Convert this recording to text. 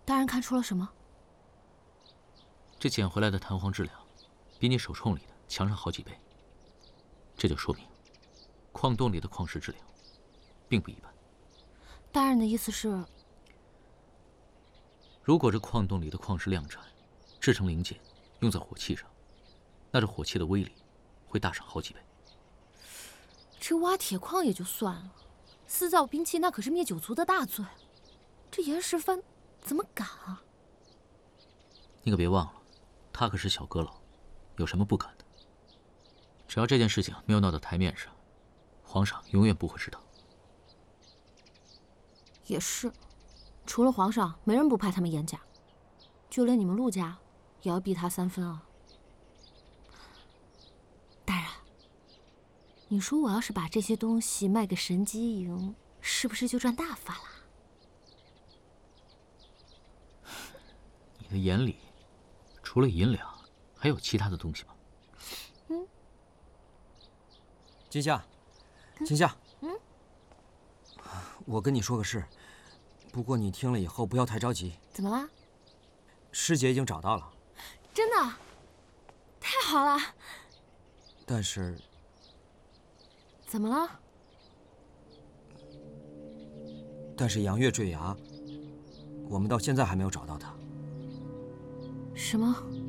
大人看出了什么？ 这捡回来的弹簧质量，比你手冲里的强上好几倍。这就说明，矿洞里的矿石质量，并不一般。 大人的意思是， 如果这矿洞里的矿石量产，制成零件，用在火器上，那这火器的威力会大上好几倍。 这挖铁矿也就算了，私造兵器那可是灭九族的大罪。这严世蕃怎么敢啊？ 你可别忘了，他可是小阁老，有什么不敢的？只要这件事情没有闹到台面上，皇上永远不会知道。 也是，除了皇上，没人不派他们严家，就连你们陆家，也要避他3分啊。大人，你说我要是把这些东西卖给神机营，是不是就赚大发啦？ 你的眼里，除了银两，还有其他的东西吗？ 金夏，金夏，我跟你说个事，不过你听了以后不要太着急。 怎么啦？ 师姐已经找到了。 真的？太好了！ 但是， 怎么了？ 但是杨月坠崖，我们到现在还没有找到她。 什么？